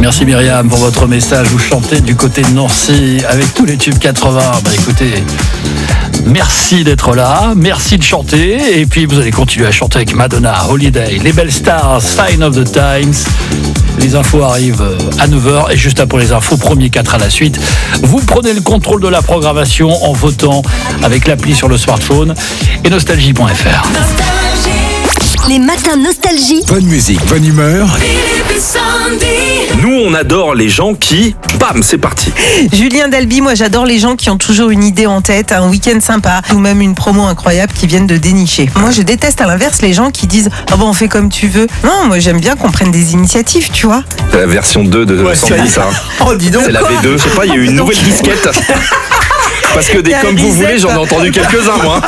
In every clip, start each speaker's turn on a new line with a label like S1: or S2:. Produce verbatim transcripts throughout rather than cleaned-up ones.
S1: Merci Myriam pour votre message. Vous chantez du côté de Nancy avec tous les tubes quatre-vingts. Bah écoutez, merci d'être là, merci de chanter. Et puis vous allez continuer à chanter avec Madonna, Holiday, les belles stars, Sign of the Times. Les infos arrivent à neuf heures et juste après les infos, premier quatre à la suite. Vous prenez le contrôle de la programmation en votant avec l'appli sur le smartphone et nostalgie point f r.
S2: Les matins nostalgie.
S3: Bonne musique, bonne humeur.
S4: Philippe et Sandy.
S5: Nous, on adore les gens qui... Bam, c'est parti.
S6: Julien Dalby, moi j'adore les gens qui ont toujours une idée en tête, un week-end sympa ou même une promo incroyable qui viennent de dénicher. Moi je déteste à l'inverse les gens qui disent « Ah bon, on fait comme tu veux ». Non, moi j'aime bien qu'on prenne des initiatives, tu vois.
S5: C'est la version deux de
S1: Ouais,
S5: Sandy, ça.
S1: Oh, dis donc.
S5: C'est la V deux. Je sais pas, il y a eu une nouvelle disquette. Parce que des
S6: Il y a
S5: comme
S6: un
S5: vous voulez,
S6: reset.
S5: j'en ai entendu quelques-uns, moi.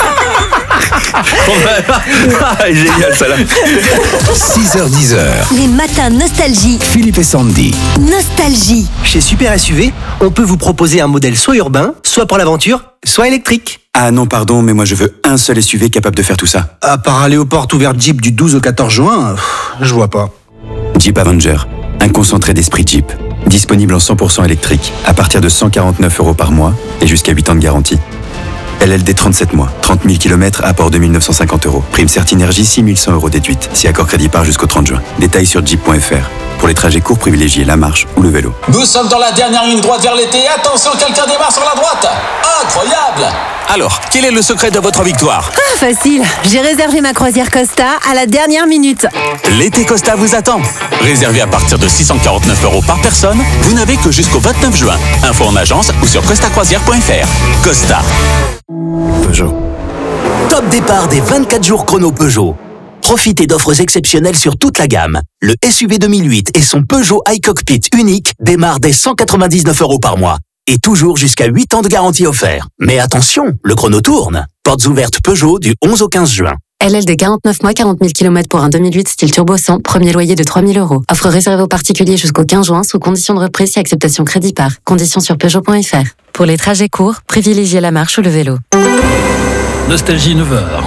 S5: Ah, génial, ça là.
S3: six heures dix.
S2: Les matins nostalgie.
S3: Philippe et Sandy.
S2: Nostalgie.
S7: Chez Super S U V, on peut vous proposer un modèle soit urbain, soit pour l'aventure, soit électrique.
S8: Ah non, pardon, mais moi je veux un seul S U V capable de faire tout ça.
S9: À part aller aux portes ouvertes Jeep du douze au quatorze juin, pff, je vois pas.
S8: Jeep Avenger, un concentré d'esprit Jeep. Disponible en cent pour cent électrique, à partir de cent quarante-neuf euros par mois et jusqu'à huit ans de garantie. L L D trente-sept mois, trente mille kilomètres, apport deux mille neuf cent cinquante euros. Prime Certinergie, six mille cent euros déduite, si accord crédit par jusqu'au trente juin. Détails sur jeep point f r. Pour les trajets courts, privilégiez la marche ou le vélo.
S10: Nous sommes dans la dernière ligne droite vers l'été. Attention, quelqu'un démarre sur la droite. Incroyable!
S11: Alors, quel est le secret de votre victoire?
S12: Ah, facile. J'ai réservé ma croisière Costa à la dernière minute.
S11: L'été Costa vous attend. Réservé à partir de six cent quarante-neuf euros par personne, vous n'avez que jusqu'au vingt-neuf juin. Info en agence ou sur costa croisière point f r. Costa.
S3: Peugeot.
S13: Top départ des vingt-quatre jours chrono Peugeot. Profitez d'offres exceptionnelles sur toute la gamme. Le S U V deux mille huit et son Peugeot iCockpit unique démarrent dès cent quatre-vingt-dix-neuf euros par mois. Et toujours jusqu'à huit ans de garantie offert. Mais attention, le chrono tourne. Portes ouvertes Peugeot du onze au quinze juin.
S12: L L D quarante-neuf mois, quarante mille kilomètres pour un deux mille huit style turbo cent, premier loyer de trois mille euros. Offre réservée aux particuliers jusqu'au quinze juin sous condition de reprise et acceptation crédit par. Conditions sur peugeot point f r. Pour les trajets courts, privilégiez la marche ou le vélo.
S1: Nostalgie neuf heures.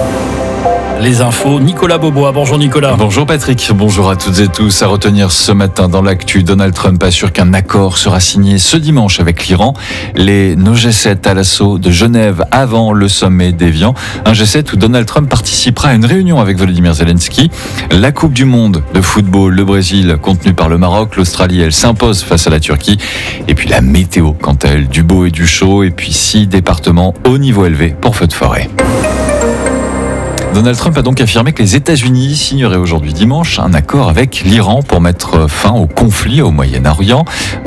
S1: Les infos, Nicolas Beaubois. Bonjour Nicolas.
S14: Bonjour Patrick, bonjour à toutes et tous. À retenir ce matin dans l'actu, Donald Trump assure qu'un accord sera signé ce dimanche avec l'Iran. Les nos G sept à l'assaut de Genève avant le sommet d'Évian. Un G sept où Donald Trump participera à une réunion avec Volodymyr Zelensky. La Coupe du Monde de football, le Brésil contenu par le Maroc. L'Australie, elle s'impose face à la Turquie. Et puis la météo, quant à elle, du beau et du chaud. Et puis six départements au niveau élevé pour feu de forêt. Donald Trump a donc affirmé que les États-Unis signeraient aujourd'hui dimanche un accord avec l'Iran pour mettre fin au conflit au Moyen-Orient.